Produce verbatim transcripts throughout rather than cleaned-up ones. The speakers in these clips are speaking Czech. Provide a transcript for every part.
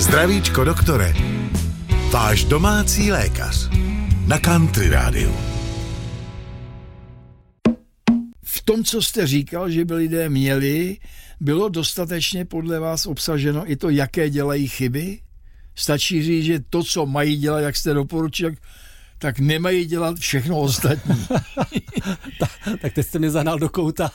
Zdravíčko doktore, váš domácí lékař na Country Rádiu. V tom, co jste říkal, že by lidé měli, bylo dostatečně podle vás obsaženo i to, jaké dělají chyby? Stačí říct, že to, co mají dělat, jak jste doporučil, tak nemají dělat všechno ostatní. tak, tak teď jste mě zahnal do kouta.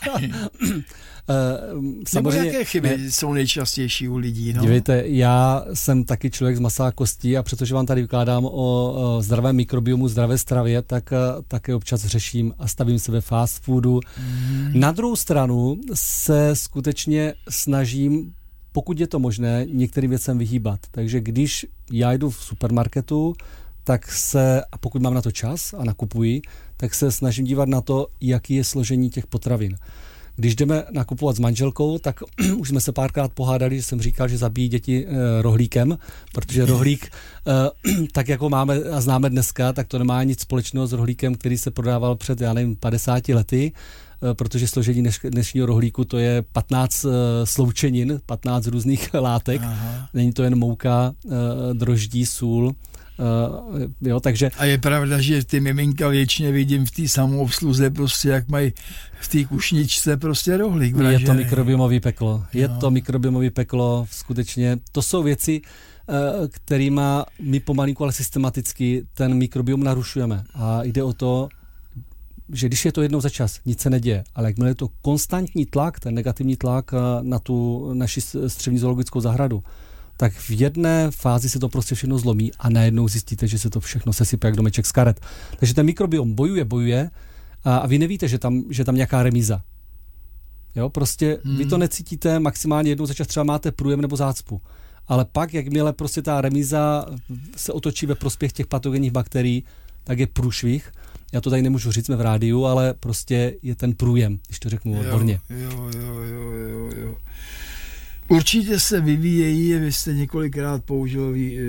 Samozřejmě, nebo jaké chyby ne, jsou nejčastější u lidí? No? Dívejte, já jsem taky člověk z masa a kostí a protože vám tady vykládám o, o zdravém mikrobiomu, zdravé stravě, tak také občas řeším a stavím se ve fast foodu. Hmm. Na druhou stranu se skutečně snažím, pokud je to možné, některým věcem vyhýbat. Takže když já jdu v supermarketu, tak se, a pokud mám na to čas a nakupuji, tak se snažím dívat na to, jaký je složení těch potravin. Když jdeme nakupovat s manželkou, tak už jsme se párkrát pohádali, že jsem říkal, že zabíjí děti e, rohlíkem, protože rohlík, e, tak jako máme a známe dneska, tak to nemá nic společného s rohlíkem, který se prodával před, já nevím, padesáti lety, e, protože složení dneš, dnešního rohlíku to je patnáct e, sloučenin, patnáct různých látek. Aha. Není to jen mouka, e, droždí, sůl. Uh, jo, takže... A je pravda, že ty miminka většině vidím v té samoobsluze prostě, jak mají v té kušničce prostě rohlík vražený. Je to mikrobiomový peklo. Je no. to mikrobiomový peklo, skutečně. To jsou věci, uh, kterýma my pomalinku, ale systematicky ten mikrobiom narušujeme. A jde o to, že když je to jednou za čas, nic se neděje, ale jakmile je to konstantní tlak, ten negativní tlak na tu naši střevní zoologickou zahradu, tak v jedné fázi se to prostě všechno zlomí a najednou zjistíte, že se to všechno sesype jak domeček z karet. Takže ten mikrobiom bojuje, bojuje a, a vy nevíte, že tam, že tam nějaká remíza. Jo, prostě hmm. vy to necítíte, maximálně jednou za čas třeba máte průjem nebo zácpu. Ale pak, jakmile prostě ta remíza se otočí ve prospěch těch patogenních bakterií, tak je průšvih. Já to tady nemůžu říct, jsme v rádiu, ale prostě je ten průjem, když to řeknu odborně. Jo, jo, jo, jo, jo. Určitě se vyvíjejí, vy jste několikrát použil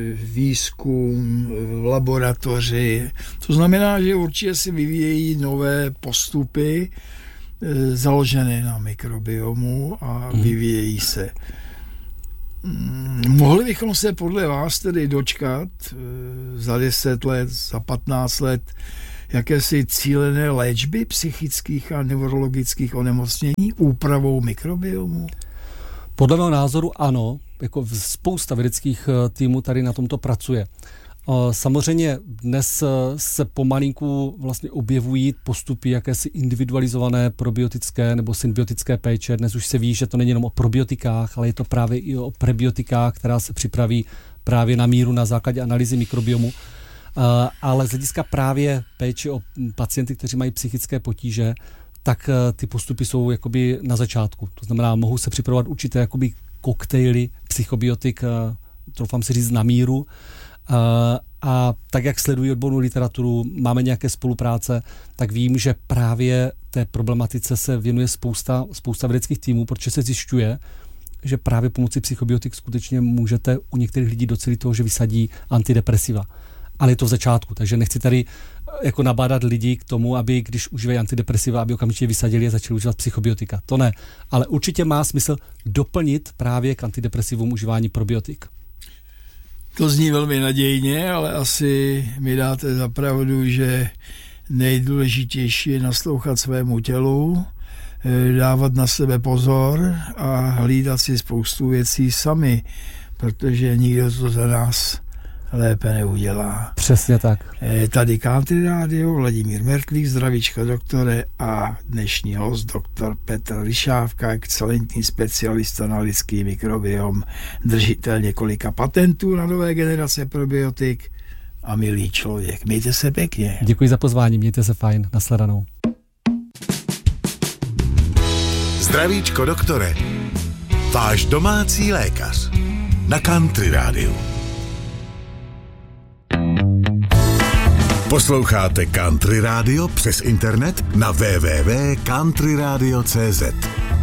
výzkum v laboratoři. To znamená, že určitě se vyvíjejí nové postupy založené na mikrobiomu a vyvíjejí se. Mohli bychom se podle vás tedy dočkat za deset let, za patnáct let jakési cílené léčby psychických a neurologických onemocnění úpravou mikrobiomu? Podle mého názoru ano, jako spousta vědeckých týmů tady na tomto pracuje. Samozřejmě dnes se pomalinku vlastně objevují postupy jakési individualizované probiotické nebo symbiotické péče. Dnes už se ví, že to není jenom o probiotikách, ale je to právě i o prebiotikách, která se připraví právě na míru na základě analýzy mikrobiomu. Ale z hlediska právě péče o pacienty, kteří mají psychické potíže, tak ty postupy jsou jakoby na začátku. To znamená, mohou se připravovat určité jakoby koktejly psychobiotik, troufám si říct na míru. A, a tak, jak sleduji odbornou literaturu, máme nějaké spolupráce, tak vím, že právě té problematice se věnuje spousta, spousta vědeckých týmů, protože se zjišťuje, že právě pomocí psychobiotik skutečně můžete u některých lidí docílit toho, že vysadí antidepresiva. Ale je to v začátku, takže nechci tady jako nabádat lidi k tomu, aby když užívají antidepresiva, aby okamžitě vysadili a začali užívat psychobiotika. To ne, ale určitě má smysl doplnit právě k antidepresivům užívání probiotik. To zní velmi nadějně, ale asi mi dáte za pravdu, že nejdůležitější je naslouchat svému tělu, dávat na sebe pozor a hlídat si spoustu věcí sami, protože nikdo to za nás lépe neudělá. Přesně tak. Tady Country Rádio, Vladimír Mertlík, zdravíčko doktore a dnešní host doktor Petr Ryšávka, excelentní specialista na lidský mikrobiom, držitel několika patentů na nové generace probiotik a milý člověk. Mějte se pěkně. Děkuji za pozvání, mějte se fajn, nashledanou. Zdravíčko doktore, váš domácí lékař na Country Rádiu. Posloucháte Country Radio přes internet na w w w tečka country radio tečka c z.